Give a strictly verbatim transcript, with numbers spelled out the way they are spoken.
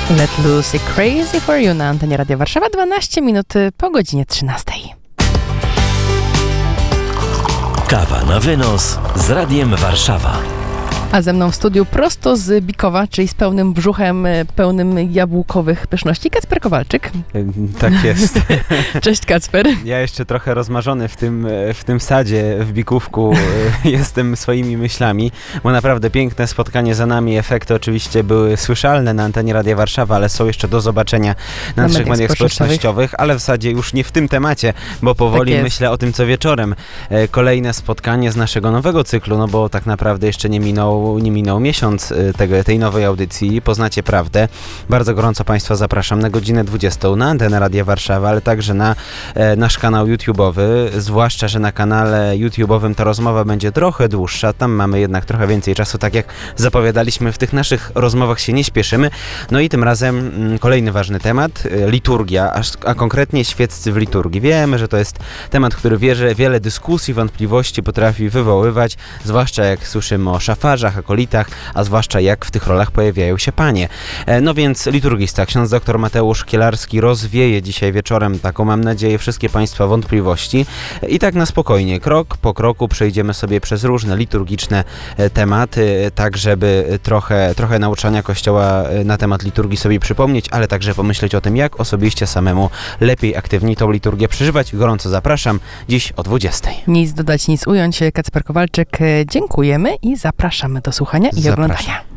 Let Lucy Crazy for You na antenie Radia Warszawa, dwanaście minut po godzinie trzynastej. Kawa na wynos z Radiem Warszawa. A ze mną w studiu prosto z Bikowa, czyli z pełnym brzuchem, pełnym jabłkowych pyszności, Kacper Kowalczyk. Tak jest. Cześć Kacper. Ja jeszcze trochę rozmarzony w tym, w tym sadzie w Bikówku jestem swoimi myślami, bo naprawdę piękne spotkanie za nami. Efekty oczywiście były słyszalne na antenie Radia Warszawa, ale są jeszcze do zobaczenia na, na naszych mediach społecznościowych, ale w zasadzie już nie w tym temacie, bo powoli tak myślę o tym, co wieczorem. Kolejne spotkanie z naszego nowego cyklu, no bo tak naprawdę jeszcze nie minął nie minął miesiąc tego, tej nowej audycji. Poznacie prawdę. Bardzo gorąco Państwa zapraszam na godzinę dwudziestą na antenę Radia Warszawa, ale także na e, nasz kanał YouTube'owy. Zwłaszcza, że na kanale YouTube'owym ta rozmowa będzie trochę dłuższa. Tam mamy jednak trochę więcej czasu. Tak jak zapowiadaliśmy, w tych naszych rozmowach się nie śpieszymy. No i tym razem m, kolejny ważny temat. E, liturgia, a, a konkretnie świeccy w liturgii. Wiemy, że to jest temat, który wierzę, wiele dyskusji, wątpliwości potrafi wywoływać, zwłaszcza jak słyszymy o szafarzach, akolitach, a zwłaszcza jak w tych rolach pojawiają się panie. No więc liturgista, ksiądz dr Mateusz Kielarski rozwieje dzisiaj wieczorem, taką mam nadzieję, wszystkie Państwa wątpliwości i tak na spokojnie, krok po kroku przejdziemy sobie przez różne liturgiczne tematy, tak żeby trochę, trochę nauczania Kościoła na temat liturgii sobie przypomnieć, ale także pomyśleć o tym, jak osobiście samemu lepiej, aktywniej tą liturgię przeżywać. Gorąco zapraszam dziś o dwudziestej. Nic dodać, nic ująć. Kacper Kowalczyk, dziękujemy i zapraszamy do słuchania i Zapraszam. oglądania.